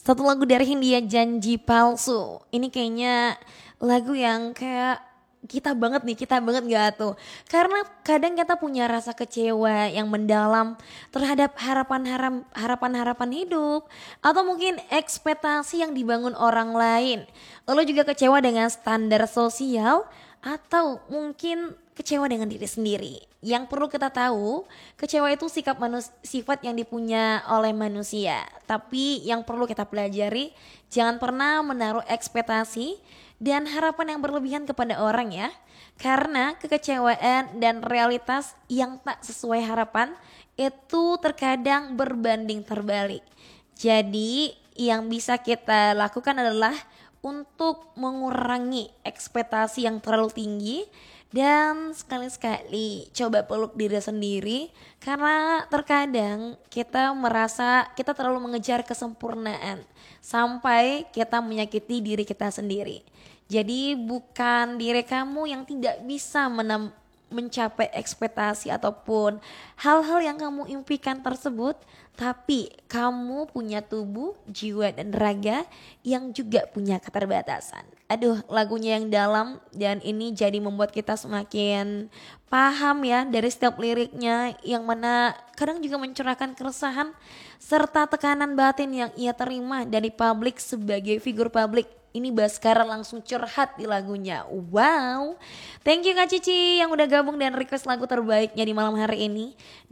Satu lagu dari Hindia Janji Palsu. Ini kayaknya lagu yang kayak kita banget gak tuh? Karena kadang kita punya rasa kecewa yang mendalam terhadap harapan-harapan hidup atau mungkin ekspektasi yang dibangun orang lain. Lalu juga kecewa dengan standar sosial atau mungkin kecewa dengan diri sendiri. Yang perlu kita tahu, kecewa itu sifat yang dipunya oleh manusia. Tapi yang perlu kita pelajari, jangan pernah menaruh ekspektasi dan harapan yang berlebihan kepada orang ya. Karena kekecewaan dan realitas yang tak sesuai harapan itu terkadang berbanding terbalik. Jadi yang bisa kita lakukan adalah untuk mengurangi ekspektasi yang terlalu tinggi dan sekali-sekali coba peluk diri sendiri karena terkadang kita merasa kita terlalu mengejar kesempurnaan sampai kita menyakiti diri kita sendiri. Jadi bukan diri kamu yang tidak bisa mencapai ekspektasi ataupun hal-hal yang kamu impikan tersebut, tapi kamu punya tubuh, jiwa dan raga yang juga punya keterbatasan. Aduh, lagunya yang dalam dan ini jadi membuat kita semakin paham ya dari setiap liriknya yang mana kadang juga mencurahkan keresahan serta tekanan batin yang ia terima dari publik sebagai figur publik. Ini Baskara langsung curhat di lagunya. Wow. Thank you Kak Cici yang udah gabung dan request lagu terbaiknya di malam hari ini.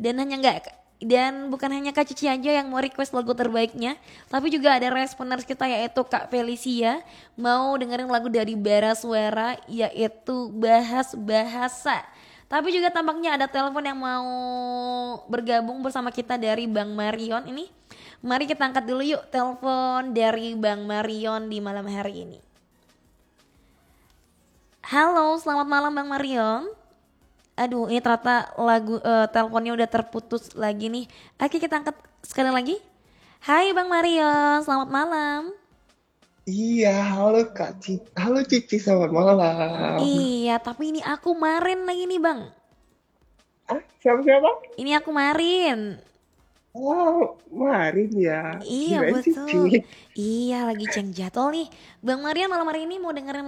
Dan bukan hanya Kak Cici aja yang mau request lagu terbaiknya, tapi juga ada responers kita yaitu Kak Felicia mau dengerin lagu dari Bara Suara yaitu Bahas Bahasa. Tapi juga tampaknya ada telepon yang mau bergabung bersama kita dari Bang Marion ini. Mari kita angkat dulu yuk telepon dari Bang Marion di malam hari ini. Halo, selamat malam Bang Marion. Aduh, ini ternyata teleponnya udah terputus lagi nih. Oke, kita angkat sekali lagi. Hai Bang Marion, selamat malam. Iya, halo halo Cici, selamat malam. Iya, tapi ini aku Marin lagi nih Bang. Ah, siapa-siapa? Ini aku Marin. Oh, Marin ya. Iya Kirain betul. Cici. Iya lagi ceng jadwal nih. Bang Marion malam hari ini mau dengerin